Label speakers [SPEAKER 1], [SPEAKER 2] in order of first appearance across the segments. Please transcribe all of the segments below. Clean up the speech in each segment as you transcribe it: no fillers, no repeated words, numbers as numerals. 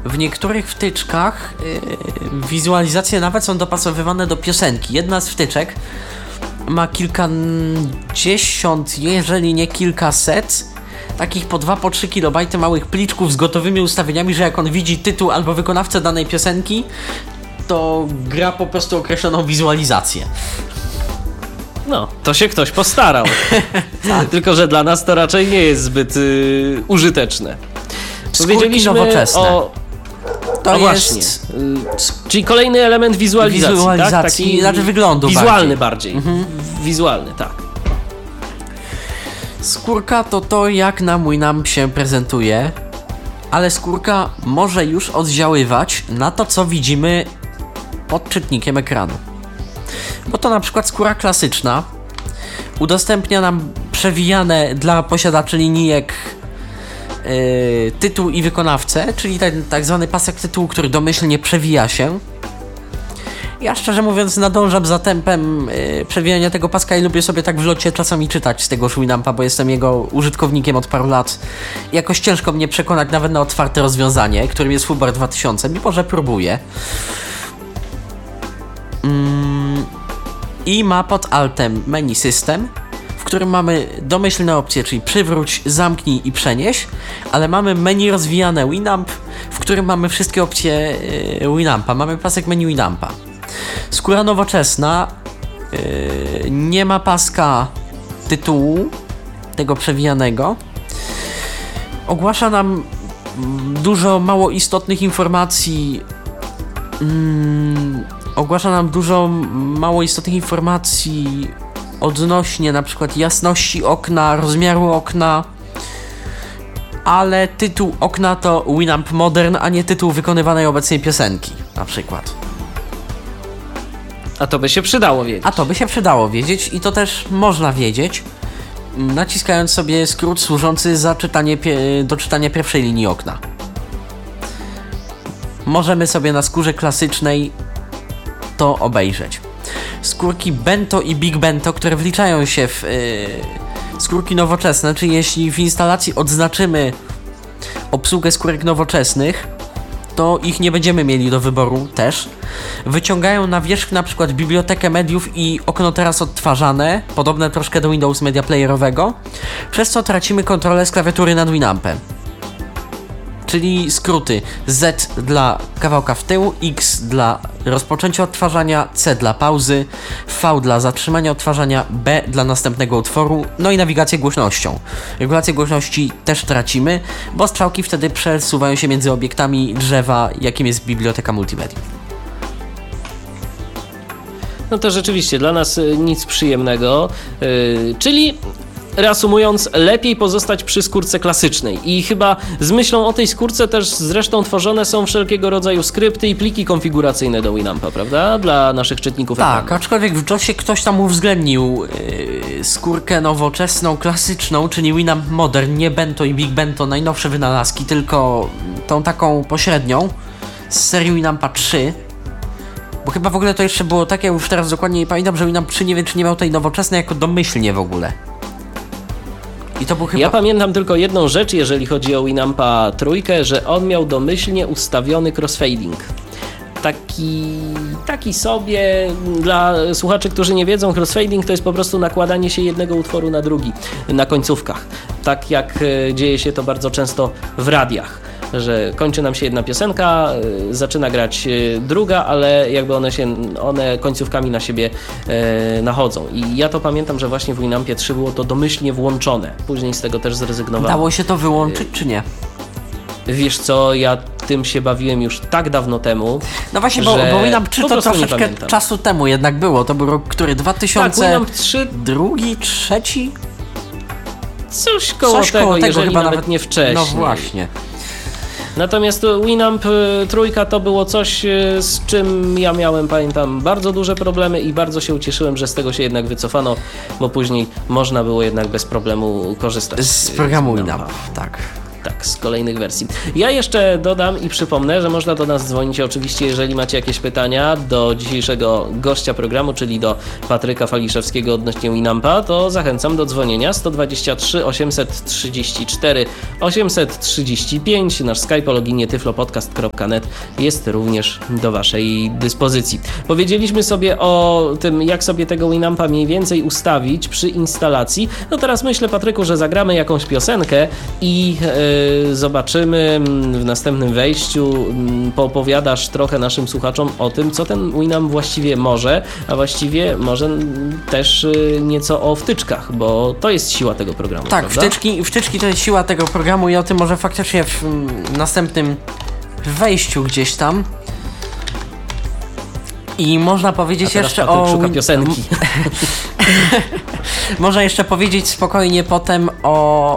[SPEAKER 1] w niektórych wtyczkach wizualizacje nawet są dopasowywane do piosenki. Jedna z wtyczek ma kilkadziesiąt, jeżeli nie kilkaset, takich po 2, po 3 kilobajty małych pliczków z gotowymi ustawieniami, że jak on widzi tytuł albo wykonawcę danej piosenki, to gra po prostu określoną wizualizację.
[SPEAKER 2] No, to się ktoś postarał. Tak. Tylko że dla nas to raczej nie jest zbyt użyteczne.
[SPEAKER 1] Powiedzieliśmy nowoczesne.
[SPEAKER 2] To jest... Czyli kolejny element wizualizacji, tak? Taki
[SPEAKER 1] znaczy wyglądu
[SPEAKER 2] wizualny bardziej. Wizualny, tak.
[SPEAKER 1] Skórka to jak na Winamp się prezentuje, ale skórka może już oddziaływać na to, co widzimy pod czytnikiem ekranu. Bo to na przykład skóra klasyczna udostępnia nam przewijane dla posiadaczy linijek tytuł i wykonawcę, czyli ten tak zwany pasek tytułu, który domyślnie przewija się. Ja szczerze mówiąc nadążam za tempem przewijania tego paska i lubię sobie tak w locie czasami czytać z tego Winampa, bo jestem jego użytkownikiem od paru lat. Jakoś ciężko mnie przekonać nawet na otwarte rozwiązanie, którym jest Fubar 2000, mimo że próbuję. I ma pod altem menu system, w którym mamy domyślne opcje, czyli przywróć, zamknij i przenieś, ale mamy menu rozwijane Winamp, w którym mamy wszystkie opcje Winampa. Mamy pasek menu Winampa. Skóra nowoczesna nie ma paska tytułu, tego przewijanego. Ogłasza nam dużo mało istotnych informacji. Odnośnie na przykład jasności okna, rozmiaru okna, ale tytuł okna to Winamp Modern, a nie tytuł wykonywanej obecnej piosenki, na przykład.
[SPEAKER 2] A to by się przydało wiedzieć. I to też można wiedzieć, naciskając sobie skrót służący za do czytania pierwszej linii okna. Możemy sobie na skórze klasycznej to obejrzeć. Skórki Bento i Big Bento, które wliczają się w skórki nowoczesne, czyli jeśli w instalacji odznaczymy obsługę skórek nowoczesnych, to ich nie będziemy mieli do wyboru też. Wyciągają na wierzch na przykład bibliotekę mediów i okno teraz odtwarzane, podobne troszkę do Windows Media Playerowego, przez co tracimy kontrolę z klawiatury nad Winampem. Czyli skróty Z dla kawałka w tył, X dla rozpoczęcia odtwarzania, C dla pauzy, V dla zatrzymania odtwarzania, B dla następnego utworu, no i nawigację głośnością. Regulację głośności też tracimy, bo strzałki wtedy przesuwają się między obiektami drzewa, jakim jest biblioteka multimediów. No to rzeczywiście dla nas nic przyjemnego, czyli... Reasumując, lepiej pozostać przy skórce klasycznej i chyba z myślą o tej skórce też zresztą tworzone są wszelkiego rodzaju skrypty i pliki konfiguracyjne do Winampa, prawda? Dla naszych czytników ekranu.
[SPEAKER 1] Tak, aczkolwiek w JOSie ktoś tam uwzględnił skórkę nowoczesną, klasyczną, czyli Winamp Modern, nie Bento i Big Bento, najnowsze wynalazki, tylko tą taką pośrednią z serii Winampa 3. Bo chyba w ogóle to jeszcze było tak, ja już teraz dokładnie nie pamiętam, że Winamp 3 nie wiem, czy nie miał tej nowoczesnej jako domyślnie w ogóle. I to był chyba...
[SPEAKER 2] Ja pamiętam tylko jedną rzecz, jeżeli chodzi o Winampa trójkę, że on miał domyślnie ustawiony crossfading. Taki sobie, dla słuchaczy, którzy nie wiedzą, crossfading to jest po prostu nakładanie się jednego utworu na drugi, na końcówkach. Tak jak dzieje się to bardzo często w radiach, że kończy nam się jedna piosenka, zaczyna grać druga, ale jakby one końcówkami na siebie nachodzą. I ja to pamiętam, że właśnie w Winampie 3 było to domyślnie włączone. Później z tego też zrezygnowałem.
[SPEAKER 1] Dało się to wyłączyć, czy nie?
[SPEAKER 2] Wiesz co, ja tym się bawiłem już tak dawno temu.
[SPEAKER 1] No właśnie, bo Winamp 3 to troszeczkę czasu temu jednak było. To był rok, który 2000...
[SPEAKER 2] Tak, Winamp 3...
[SPEAKER 1] Drugi, trzeci?
[SPEAKER 2] Coś koło tego, jeżeli
[SPEAKER 1] chyba
[SPEAKER 2] nawet nie wcześniej.
[SPEAKER 1] No właśnie.
[SPEAKER 2] Natomiast Winamp trójka to było coś, z czym ja miałem, pamiętam, bardzo duże problemy i bardzo się ucieszyłem, że z tego się jednak wycofano, bo później można było jednak bez problemu korzystać
[SPEAKER 1] z programu Winamp, tak.
[SPEAKER 3] z kolejnych wersji. Ja jeszcze dodam i przypomnę, że można do nas dzwonić oczywiście, jeżeli macie jakieś pytania do dzisiejszego gościa programu, czyli do Patryka Faliszewskiego odnośnie Winampa, to zachęcam do dzwonienia 123 834 835. Nasz Skype o loginie tyflopodcast.net jest również do waszej dyspozycji. Powiedzieliśmy sobie o tym, jak sobie tego Winampa mniej więcej ustawić przy instalacji. No teraz myślę, Patryku, że zagramy jakąś piosenkę i zobaczymy w następnym wejściu, poopowiadasz trochę naszym słuchaczom o tym, co ten Winamp właściwie może, a właściwie może też nieco o wtyczkach, bo to jest siła tego programu.
[SPEAKER 2] Tak, wtyczki to jest siła tego programu i o tym może faktycznie w następnym wejściu gdzieś tam. I można powiedzieć jeszcze
[SPEAKER 3] Patryk szuka piosenki.
[SPEAKER 2] Można jeszcze powiedzieć spokojnie potem o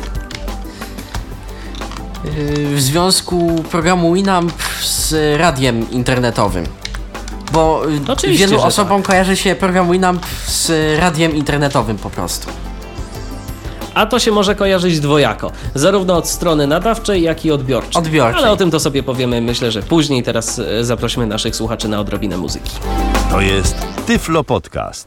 [SPEAKER 2] w związku programu Winamp z radiem internetowym. Bo
[SPEAKER 3] Oczywiście,
[SPEAKER 2] wielu
[SPEAKER 3] że
[SPEAKER 2] osobom kojarzy się program Winamp z radiem internetowym po prostu.
[SPEAKER 3] A to się może kojarzyć dwojako, zarówno od strony nadawczej, jak i odbiorczej. Ale o tym to sobie powiemy, myślę, że później. Teraz zaprosimy naszych słuchaczy na odrobinę muzyki.
[SPEAKER 4] To jest Tyflo Podcast.